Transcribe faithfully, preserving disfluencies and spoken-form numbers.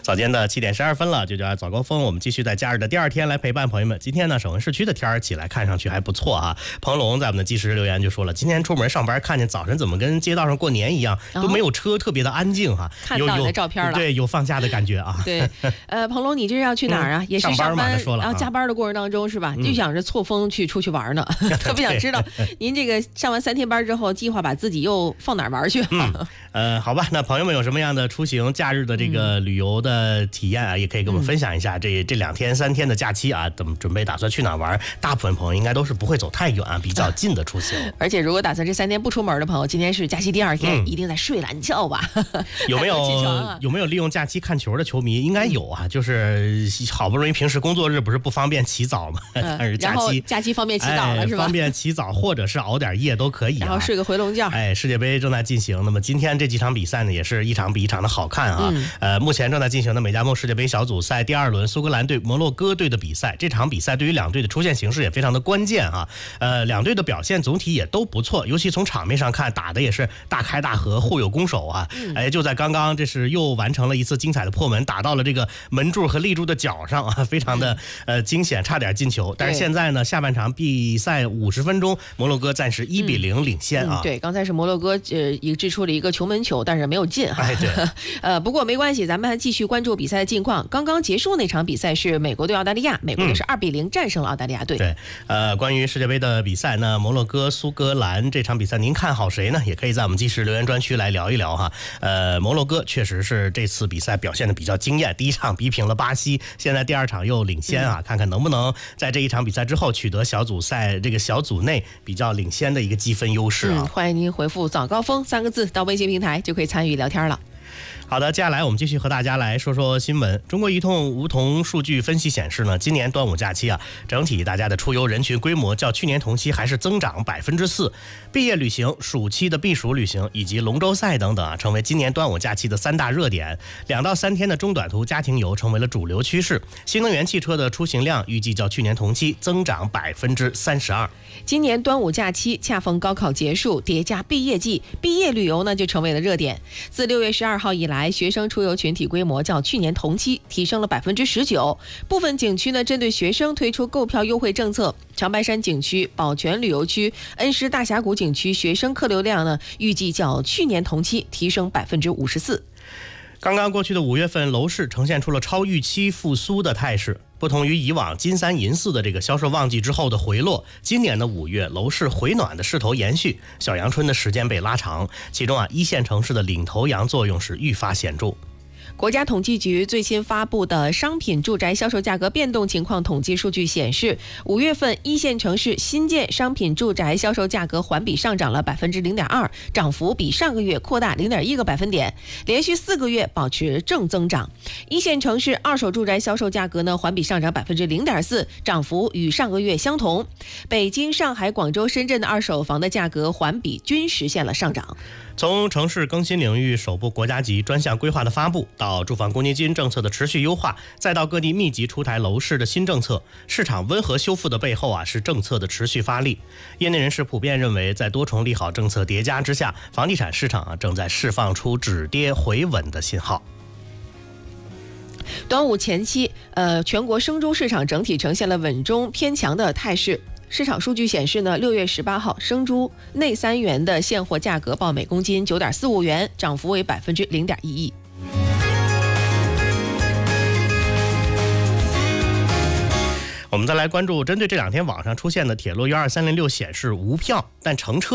早间的七点十二分了，就叫早高峰，我们继续在假日的第二天来陪伴朋友们。今天呢，省会市区的天儿起来看上去还不错啊。彭龙在我们的即时留言就说了，今天出门上班看见早晨怎么跟街道上过年一样，都没有车，特别的安静哈。 看到你的照片了， 对，有放假的感觉啊。 对，呃，彭龙，你这是要去哪儿啊？嗯、也是上班嘛，说了， 然后加班的过程当中是吧？就想着错峰去出去玩呢，特别想知道您这个上完三天班之后，计划把自己又放哪儿玩去？ 嗯，呃，好吧，那朋友们有什么样的出行假日的这个旅游的体验啊，也可以跟我们分享一下。这这两天三天的假期啊，怎么准备打算去哪儿玩？大部分朋友应该都是不会走太远啊，比较近的出行。 而且如果打算这三天不出门的朋友，今天是假期第二天，嗯、一定在睡懒觉吧？ 有没有、啊、有没有利用假期看球的球迷？应该有啊，就是好不容易平时工作日不是不方便起早嘛，嗯、但是假期假期方便起早了、哎、 是吧？方便起早，或者是熬点夜都可以、啊， 然后睡个回笼觉。 哎，世界杯正在进行，那么今天这几场比赛呢，也是一场比一场的好看啊。嗯、呃，目前正在进行的美加墨世界杯小组赛第二轮，苏格兰对摩洛哥队的比赛，这场比赛对于两队的出线形势也非常的关键啊。呃，两队的表现总体也都不错，尤其从场面上看，打的也是大开大合，互有攻守啊。嗯、哎，就在刚刚，这是又完成了一次精彩的破门，打到了这个门柱和立柱的脚上啊，非常的呃惊险，差点进球。但是现在呢，下半场比赛五十分钟，摩洛哥暂时一比零领先啊。 嗯嗯、对，刚才是摩洛哥呃也掷出了一个球门球，但是没有进哈。 哎，对。 呃，不过没关系，咱们还继续关注比赛的近况。刚刚结束那场比赛是美国对澳大利亚，美国队是二比零战胜了澳大利亚队。 嗯、对，呃，关于世界杯的比赛呢，摩洛哥、苏格兰这场比赛，您看好谁呢？也可以在我们即时留言专区来聊一聊哈。呃，摩洛哥确实是这次比赛表现的比较惊艳，第一场逼平了巴西，现在第二场又领先啊，嗯、看看能不能在这一场比赛之后取得小组赛这个小组内比较领先的一个积分优势啊。 嗯、欢迎您回复早高峰三个字到微信平台就可以参与聊天了。 好的，接下来我们继续和大家来说说新闻。中国移动梧桐数据分析显示呢，今年端午假期啊，整体大家的出游人群规模较去年同期还是增长百分之四。毕业旅行、暑期的避暑旅行以及龙舟赛等等啊，成为今年端午假期的三大热点。两到三天的中短途家庭游成为了主流趋势。新能源汽车的出行量预计较去年同期增长百分之三十二。 今年端午假期恰逢高考结束，叠加毕业季，毕业旅游呢就成为了热点。自六月十二号以来，学生出游群体规模较去年同期提升了百分之十九。部分景区呢针对学生推出购票优惠政策。长白山景区、宝泉旅游区、恩施大峡谷景区学生客流量呢，预计较去年同期提升百分之五十四。 刚刚过去的五月份，楼市呈现出了超预期复苏的态势。不同于以往金三银四的这个销售旺季之后的回落，今年的五月楼市回暖的势头延续，小阳春的时间被拉长，其中啊一线城市的领头羊作用是愈发显著。 国家统计局最新发布的商品住宅销售价格变动情况统计数据显示，五月份一线城市新建商品住宅销售价格环比上涨了百分之零点二，涨幅比上个月扩大零点一个百分点，连续四个月保持正增长。一线城市二手住宅销售价格呢环比上涨百分之零点四，涨幅与上个月相同。北京、上海、广州、深圳的二手房的价格环比均实现了上涨。 从城市更新领域首部国家级专项规划的发布，到住房公积金政策的持续优化，再到各地密集出台楼市的新政策，市场温和修复的背后啊，是政策的持续发力。业内人士普遍认为，在多重利好政策叠加之下，房地产市场啊正在释放出止跌回稳的信号。 端午前期，呃，全国生猪市场整体呈现了稳中偏强的态势。市场数据显示呢，六月十八号生猪内三元的现货价格报每公斤九点四五元，涨幅为百分之零点一一。 我们再来关注针对这两天网上出现的铁路一二三零六显示无票，但乘车